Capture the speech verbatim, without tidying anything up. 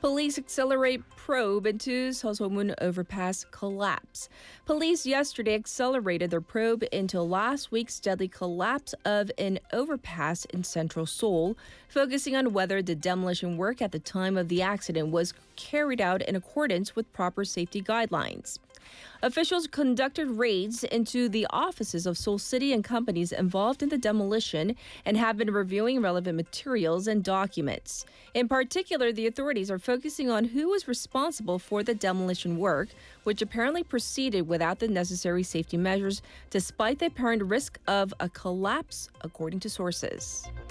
Police accelerate probe into Seosomun overpass collapse. Police yesterday accelerated their probe into last week's deadly collapse of an overpass in central Seoul, focusing on whether the demolition work at the time of the accident was carried out in accordance with proper safety guidelines. Officials conducted raids into the offices of Seoul City and companies involved in the demolition and have been reviewing relevant materials and documents. In particular, the authorities are focusing on who was responsible for the demolition work, which apparently proceeded without the necessary safety measures, despite the apparent risk of a collapse, according to sources.